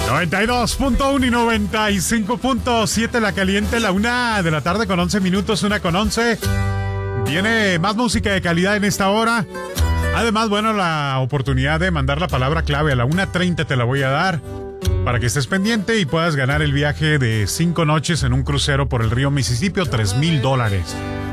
92.1 y 95.7 La Caliente, la 1 de la tarde con 11 minutos, 1:11. Viene más música de calidad en esta hora. Además, bueno, la oportunidad de mandar la palabra clave a la 1:30 te la voy a dar para que estés pendiente y puedas ganar el viaje de 5 noches en un crucero por el río Mississippi, $3,000.